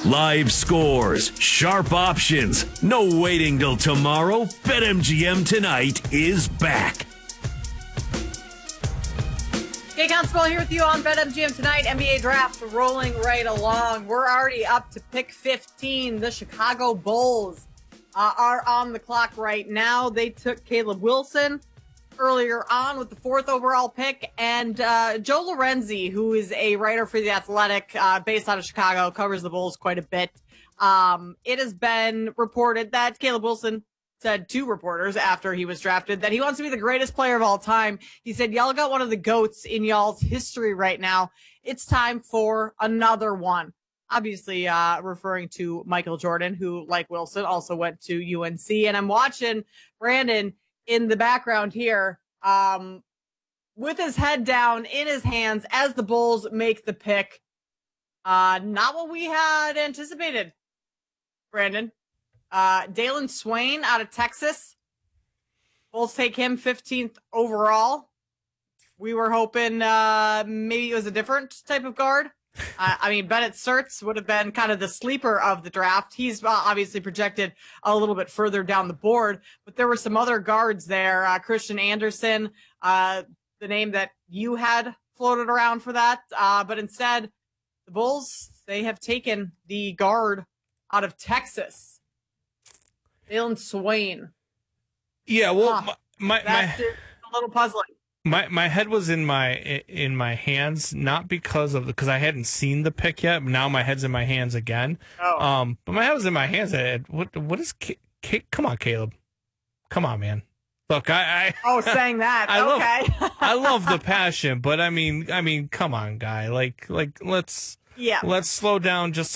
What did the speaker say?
Live scores, sharp options, no waiting till tomorrow. BetMGM Tonight is back. Jay Constable here with you on BetMGM Tonight. NBA draft rolling right along. We're already up to pick 15. The Chicago Bulls are on the clock right now. They took Caleb Wilson earlier on with the 4th overall pick, and Joe Lorenzi, who is a writer for The Athletic based out of Chicago, covers the Bulls quite a bit. It has been reported that Caleb Wilson said to reporters after he was drafted that he wants to be the greatest player of all time. He said, y'all got one of the GOATs in y'all's history right now. It's time for another one. Obviously, referring to Michael Jordan, who, like Wilson, also went to UNC. And I'm watching Brandon in the background here, with his head down in his hands as the Bulls make the pick. Not what we had anticipated, Brandon. Dalen Swain out of Texas. Bulls take him 15th overall. We were hoping maybe it was a different type of guard. Bennett Sertz would have been kind of the sleeper of the draft. He's obviously projected a little bit further down the board, but there were some other guards there. Christian Anderson, the name that you had floated around for that. But instead, the Bulls, they have taken the guard out of Texas. Dalen Swain. Yeah, well, that's a little puzzling. My head was in my hands, not because I hadn't seen the pick yet. Now my head's in my hands again. Oh. But my head was in my hands. What is? Come on, Caleb. Come on, man. Look, saying that. Okay. I love the passion, but I mean, come on, guy. Like let's slow down just